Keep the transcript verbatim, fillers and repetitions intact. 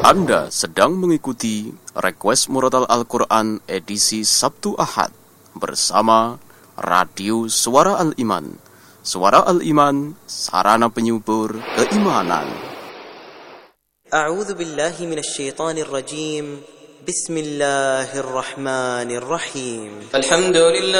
Anda sedang mengikuti Request Murotal Al-Quran edisi Sabtu Ahad bersama Radio Suara Al-Iman. Suara Al-Iman, sarana penyubur keimanan. A'udzu billahi minasy syaithanir rajim. Bismillahirrahmanirrahim. Alhamdulillah.